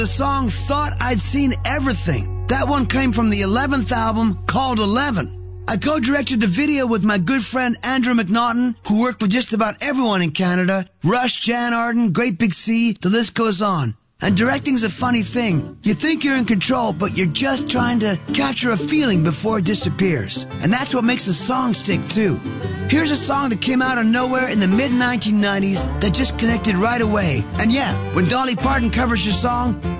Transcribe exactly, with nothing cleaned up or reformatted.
The song Thought I'd Seen Everything. That one came from the eleventh album called eleven. I co-directed the video with my good friend Andrew McNaughton, who worked with just about everyone in Canada. Rush, Jan Arden, Great Big Sea, the list goes on. And directing's a funny thing. You think you're in control, but you're just trying to capture a feeling before it disappears. And that's what makes a song stick, too. Here's a song that came out of nowhere in the mid nineteen nineties that just connected right away. And yeah, when Dolly Parton covers your song,